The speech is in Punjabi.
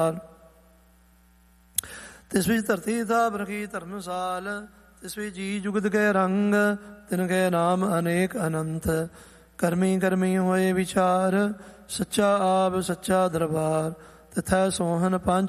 ਤਿਸ ਵਿੱਚ ਧਰਤੀ ਥਾਪ ਰਖੀ ਧਰਮਸਾਲ, ਤਿਸ ਵਿੱਚ ਜੀ ਜੁਗਤ ਕੇ ਰੰਗ, ਤਿਨ ਕੇ ਨਾਮ ਅਨੇਕ ਅਨੰਤ। ਕਰਮੀ ਕਰਮੀ ਹੋਏ ਵਿਚਾਰ, ਸੱਚਾ ਆਪ ਸੱਚਾ ਦਰਬਾਰ, ਤਿਥੈ ਸੋਹਨ ਪੰਜ